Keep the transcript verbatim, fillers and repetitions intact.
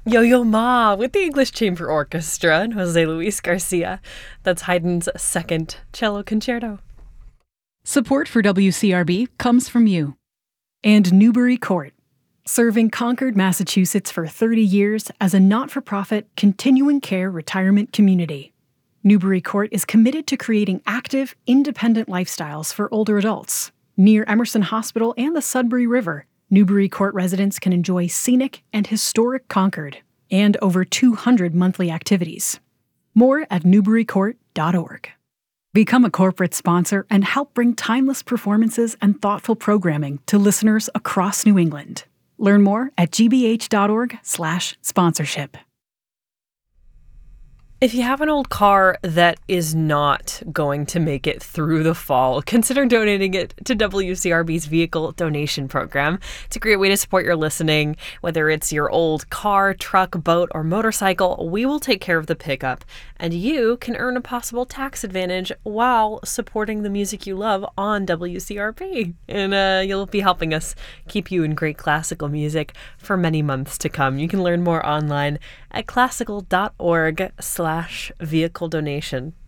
Yo-Yo Ma with the English Chamber Orchestra and Jose Luis Garcia. That's Haydn's second cello concerto. Support for W C R B comes from you. And Newbury Court, serving Concord, Massachusetts for thirty years as a not-for-profit continuing care retirement community. Newbury Court is committed to creating active, independent lifestyles for older adults. Near Emerson Hospital and the Sudbury River, Newbury Court residents can enjoy scenic and historic Concord and over two hundred monthly activities. More at newbury court dot org. Become a corporate sponsor and help bring timeless performances and thoughtful programming to listeners across New England. Learn more at g b h dot org slash sponsorship. If you have an old car that is not going to make it through the fall, consider donating it to W C R B's vehicle donation program. It's a great way to support your listening. Whether it's your old car, truck, boat, or motorcycle, we will take care of the pickup, and you can earn a possible tax advantage while supporting the music you love on W C R B. And uh, you'll be helping us keep you in great classical music for many months to come. You can learn more online at classical dot org slash vehicle donation.